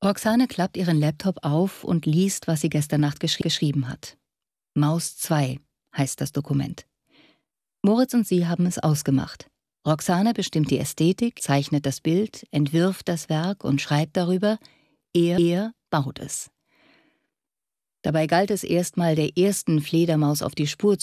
Roxane klappt ihren Laptop auf und liest, was sie gestern Nacht geschrieben hat. Maus 2 heißt das Dokument. Moritz und sie haben es ausgemacht. Roxane bestimmt die Ästhetik, zeichnet das Bild, entwirft das Werk und schreibt darüber, er baut es. Dabei galt es erstmal der ersten Fledermaus auf die Spur